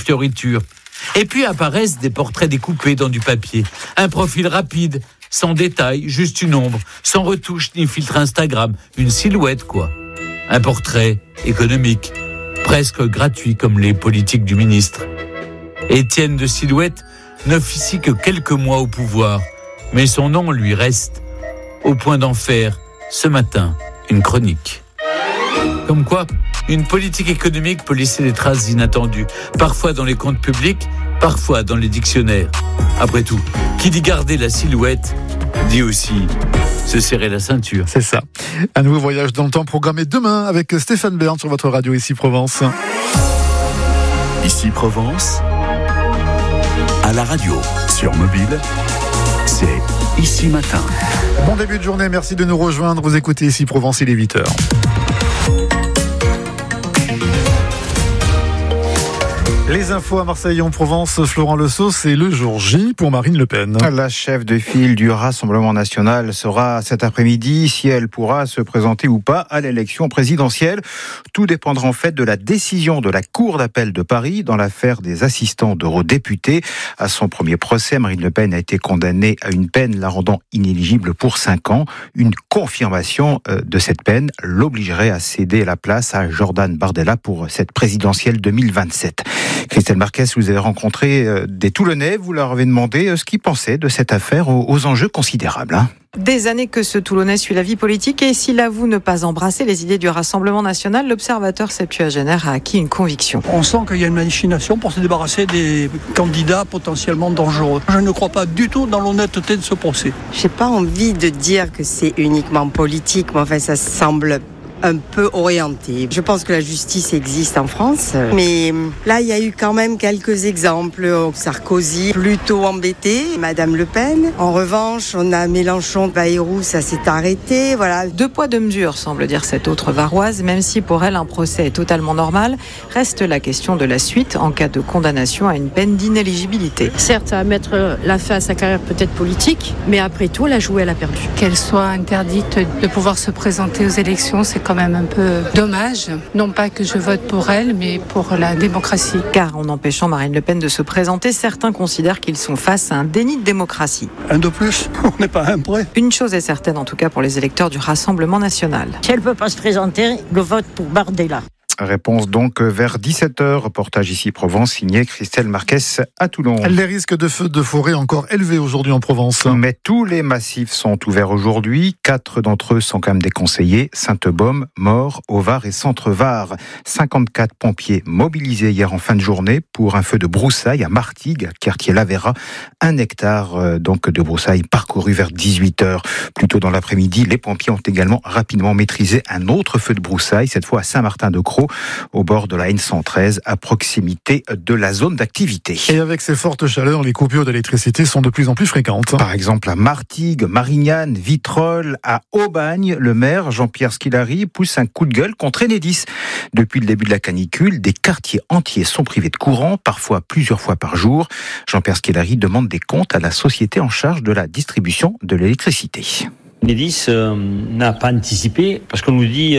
fioritures. Et puis apparaissent des portraits découpés dans du papier. Un profil rapide, sans détail, juste une ombre, sans retouche ni filtre Instagram. Une silhouette, quoi. Un portrait économique, presque gratuit comme les politiques du ministre. Étienne de Silhouette n'officie que quelques mois au pouvoir, mais son nom lui reste, au point d'en faire, ce matin, une chronique. Comme quoi, une politique économique peut laisser des traces inattendues, parfois dans les comptes publics, parfois dans les dictionnaires. Après tout, qui dit garder la silhouette, dit aussi se serrer la ceinture. C'est ça. Un nouveau voyage dans le temps programmé demain avec Stéphane Bern sur votre radio Ici Provence. Ici Provence, à la radio, sur mobile, c'est Ici Matin. Bon début de journée, merci de nous rejoindre. Vous écoutez Ici Provence, il est 8h. Les infos à Marseille en Provence, Florent Lesault, c'est le jour J pour Marine Le Pen. La chef de file du Rassemblement national sera cet après-midi si elle pourra se présenter ou pas à l'élection présidentielle. Tout dépendra en fait de la décision de la Cour d'appel de Paris dans l'affaire des assistants d'eurodéputés. À son premier procès, Marine Le Pen a été condamnée à une peine la rendant inéligible pour 5 ans. Une confirmation de cette peine l'obligerait à céder la place à Jordan Bardella pour cette présidentielle 2027. Christelle Marquez, vous avez rencontré des Toulonnais, vous leur avez demandé ce qu'ils pensaient de cette affaire aux enjeux considérables. Des années que ce Toulonnais suit la vie politique et s'il avoue ne pas embrasser les idées du Rassemblement national, l'observateur septuagénaire a acquis une conviction. On sent qu'il y a une machination pour se débarrasser des candidats potentiellement dangereux. Je ne crois pas du tout dans l'honnêteté de ce procès. J'ai pas envie de dire que c'est uniquement politique, mais enfin ça semble un peu orienté. Je pense que la justice existe en France, mais là il y a eu quand même quelques exemples. Sarkozy plutôt embêté, Madame Le Pen. En revanche, on a Mélenchon, Bayrou, ça s'est arrêté. Voilà. 2 poids 2 mesures, semble dire cette autre Varoise, même si pour elle un procès est totalement normal, reste la question de la suite en cas de condamnation à une peine d'inéligibilité. Certes, ça va mettre la fin à sa carrière peut-être politique, mais après tout, elle a joué, elle a perdu. Qu'elle soit interdite de pouvoir se présenter aux élections, c'est quand même un peu dommage. Non pas que je vote pour elle, mais pour la démocratie. Car en empêchant Marine Le Pen de se présenter, certains considèrent qu'ils sont face à un déni de démocratie. Un de plus, on n'est pas un prêt. Une chose est certaine, en tout cas pour les électeurs du Rassemblement national. Si elle ne peut pas se présenter, le vote pour Bardella. Réponse donc vers 17h. Reportage Ici Provence signé Christelle Marquez à Toulon. Les risques de feux de forêt encore élevés aujourd'hui en Provence. Mais tous les massifs sont ouverts aujourd'hui. 4 d'entre eux sont quand même déconseillés. Sainte-Baume, Maure, Au-Var et Centre-Var. 54 pompiers mobilisés hier en fin de journée pour un feu de broussailles à Martigues, quartier Lavera. 1 hectare donc de broussailles parcouru vers 18h. Plus tôt dans l'après-midi, les pompiers ont également rapidement maîtrisé un autre feu de broussailles, cette fois à Saint-Martin-de-Crau, au bord de la N113, à proximité de la zone d'activité. Et avec ces fortes chaleurs, les coupures d'électricité sont de plus en plus fréquentes. Par exemple, à Martigues, Marignane, Vitrolles, à Aubagne, le maire Jean-Pierre Squilary pousse un coup de gueule contre Enedis. Depuis le début de la canicule, des quartiers entiers sont privés de courant, parfois plusieurs fois par jour. Jean-Pierre Squilary demande des comptes à la société en charge de la distribution de l'électricité. Enedis n'a pas anticipé parce qu'on nous dit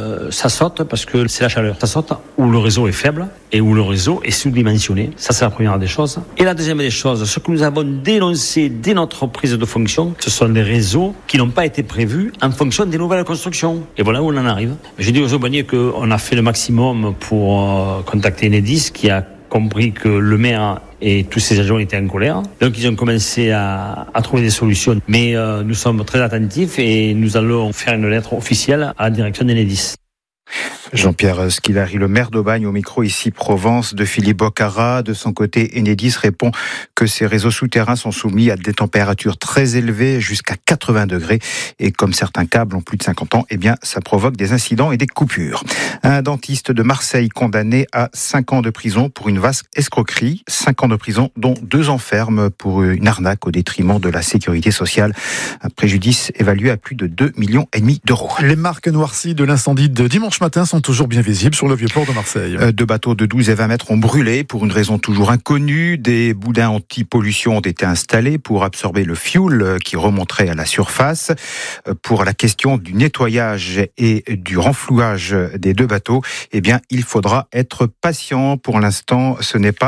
ça saute parce que c'est la chaleur. Ça saute où le réseau est faible et où le réseau est sous-dimensionné. Ça, c'est la première des choses. Et la deuxième des choses, ce que nous avons dénoncé dès notre prise de fonction, ce sont des réseaux qui n'ont pas été prévus en fonction des nouvelles constructions. Et voilà où on en arrive. J'ai dit aux aumôniers qu'on a fait le maximum pour contacter Enedis, qui a compris que le maire et tous ses agents étaient en colère. Donc ils ont commencé à trouver des solutions. Mais nous sommes très attentifs et nous allons faire une lettre officielle à la direction d'Enedis. Jean-Pierre Squilary, le maire d'Aubagne, au micro Ici Provence de Philippe Boccara. De son côté, Enedis répond que ces réseaux souterrains sont soumis à des températures très élevées, jusqu'à 80 degrés. Et comme certains câbles ont plus de 50 ans, eh bien, ça provoque des incidents et des coupures. Un dentiste de Marseille condamné à 5 ans de prison pour une vaste escroquerie. 5 ans de prison, dont 2 ans ferme pour une arnaque au détriment de la sécurité sociale. Un préjudice évalué à plus de 2,5 millions d'euros. Les marques noircies de l'incendie de dimanche matin sont toujours bien visibles sur le Vieux-Port de Marseille. 2 bateaux de 12 et 20 mètres ont brûlé pour une raison toujours inconnue. Des boudins anti-pollution ont été installés pour absorber le fioul qui remonterait à la surface. Pour la question du nettoyage et du renflouage des 2 bateaux, eh bien, il faudra être patient. Pour l'instant, ce n'est pas